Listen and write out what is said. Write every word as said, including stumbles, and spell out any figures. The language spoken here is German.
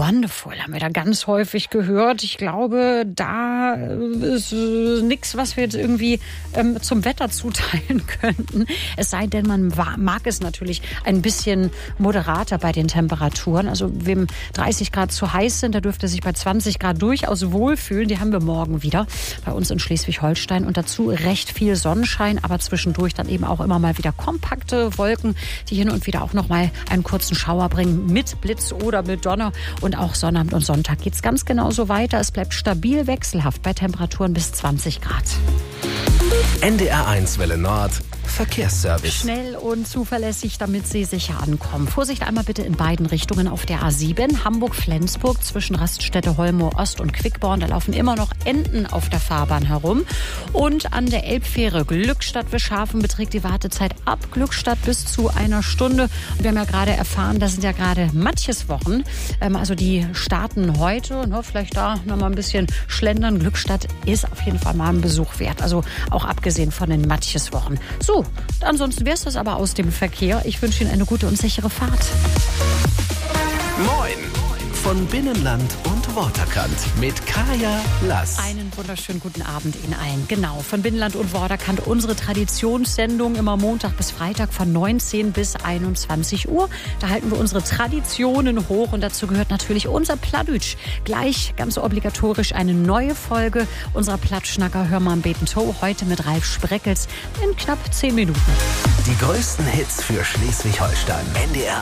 Wonderful haben wir da ganz häufig gehört. Ich glaube, da ist nichts, was wir jetzt irgendwie ähm, zum Wetter zuteilen könnten. Es sei denn, man mag es natürlich ein bisschen moderater bei den Temperaturen. Also wem dreißig Grad zu heiß sind, der dürfte sich bei zwanzig Grad durchaus wohlfühlen. Die haben wir morgen wieder bei uns in Schleswig-Holstein. Und dazu recht viel Sonnenschein, aber zwischendurch dann eben auch immer mal wieder kompakte Wolken, die hin und wieder auch noch mal einen kurzen Schauer bringen mit Blitz oder mit Donner. Und auch Sonnabend und Sonntag geht es ganz genauso weiter. Es bleibt stabil wechselhaft bei Temperaturen bis zwanzig Grad. N D R eins Welle Nord. Verkehrsservice. Schnell und zuverlässig, damit Sie sicher ankommen. Vorsicht einmal bitte in beiden Richtungen auf der A sieben. Hamburg-Flensburg zwischen Raststätte Holmoor Ost und Quickborn. Da laufen immer noch Enten auf der Fahrbahn herum. Und an der Elbfähre Glückstadt-Wischhafen beträgt die Wartezeit ab Glückstadt bis zu einer Stunde. Und wir haben ja gerade erfahren, das sind ja gerade Matjeswochen. Ähm, also die starten heute. Ne, vielleicht da noch mal ein bisschen schlendern. Glückstadt ist auf jeden Fall mal ein Besuch wert. Also auch abgesehen von den Matjeswochen. So, ansonsten wäre es das aber aus dem Verkehr. Ich wünsche Ihnen eine gute und sichere Fahrt. Moin von Binnenland und Waterkant mit Kaya Lass. Einen wunderschönen guten Abend Ihnen allen. Genau, von Binnenland und Waterkant unsere Traditionssendung immer Montag bis Freitag von neunzehn bis einundzwanzig Uhr. Da halten wir unsere Traditionen hoch und dazu gehört natürlich unser Plattdütsch. Gleich ganz obligatorisch eine neue Folge unserer Plattschnacker Hör mal am Beten To. Heute mit Ralf Spreckels in knapp zehn Minuten. Die größten Hits für Schleswig-Holstein. N D R